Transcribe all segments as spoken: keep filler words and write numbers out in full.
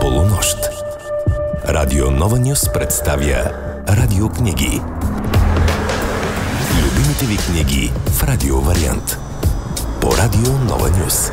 Полунощ. Радио Нова Нюс представя радиокниги. Любимите ви книги в радио вариант. По Радио Нова Нюс.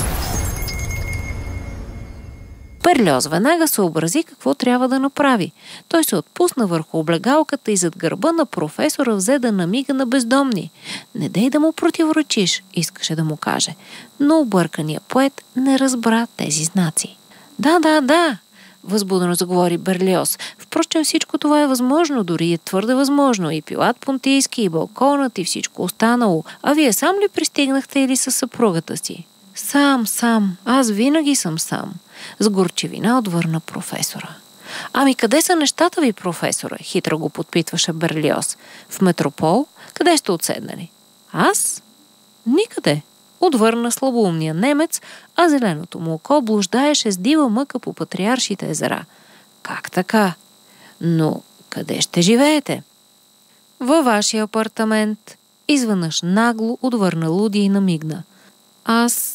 Берлиоз веднага съобрази какво трябва да направи. Той се отпусна върху облегалката и зад гърба на професора взе да намига на бездомни. Не дей да му противоречиш, искаше да му каже. Но обърканият поет не разбра тези знаци. Да, да, да, възбудено заговори Берлиоз. Впрочем, всичко това е възможно, дори е твърде възможно. И Пилат Понтийски, и балконът, и всичко останало. А вие сам ли пристигнахте или със съпругата си? Сам, сам. Аз винаги съм сам. С горчивина отвърна професора. Ами къде са нещата ви, професоре? Хитро го подпитваше Берлиоз. В метропол? Къде сте отседнали? Аз? Никъде. Отвърна слабоумния немец, а зеленото му око блуждаеше с дива мъка по патриаршите езера. Как така? Но къде ще живеете? Във вашия апартамент. Изведнъж нагло отвърна Луди и намигна. Аз...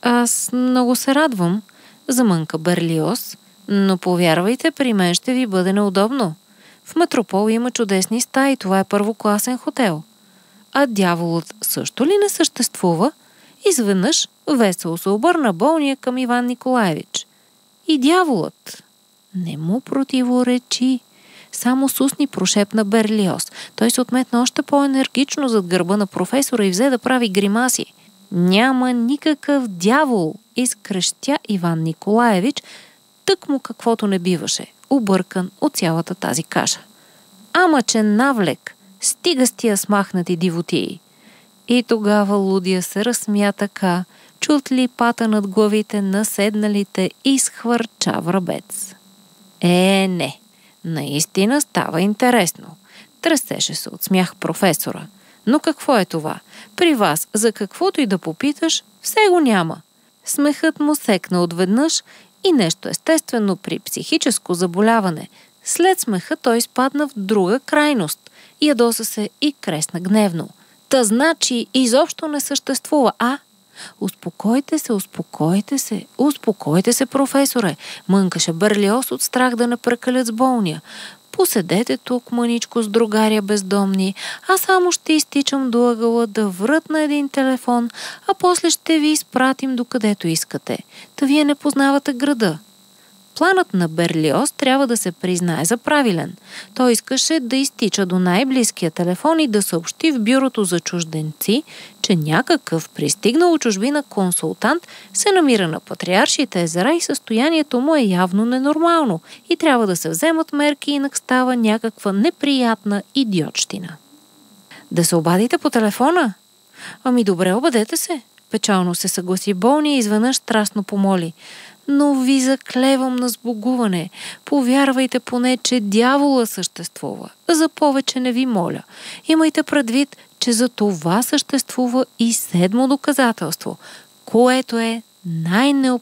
аз много се радвам, замънка Берлиоз, но повярвайте, при мен ще ви бъде неудобно. В метропол има чудесни стаи, това е първокласен хотел. А дяволът също ли не съществува? Изведнъж весело се обърна болния към Иван Николаевич. И дяволът не му противоречи. Само с устни прошепна Берлиоз. Той се отметна още по-енергично зад гърба на професора и взе да прави гримаси. Няма никакъв дявол, изкрещя Иван Николаевич, тъкмо каквото не биваше, объркан от цялата тази каша. Ама че навлек, стига с тия смахнати дивотии. И тогава Лудия се разсмя така, чут ли пата над главите на седналите и схвърча врабец. Е, не, наистина става интересно. Тресеше се от смях професора. Но какво е това? При вас, за каквото и да попиташ, все го няма. Смехът му секна отведнъж и нещо естествено при психическо заболяване. След смеха той спадна в друга крайност. Ядоса се и кресна гневно. Та значи изобщо не съществува, а? Успокойте се, успокойте се, успокойте се, професоре, мънкаше Берлиоз от страх да не прекалят с болния. Поседете тук мъничко с другаря бездомни, а само ще изтичам до ъгъла да врътна един телефон, а после ще ви изпратим докъдето искате. Та вие не познавате града. Планът на Берлиоз трябва да се признае за правилен. Той искаше да изтича до най-близкия телефон и да съобщи в бюрото за чужденци, че някакъв пристигнал от чужбина консултант се намира на Патриаршите езера и състоянието му е явно ненормално и трябва да се вземат мерки, инак става някаква неприятна идиотщина. Да се обадите по телефона? Ами добре, обадете се. Печално се съгласи болния и изведнъж страстно помоли. Но ви заклевам на сбогуване. Повярвайте поне, че дявола съществува. За повече не ви моля. Имайте предвид, че за това съществува и седмо доказателство, което е най-необходимо.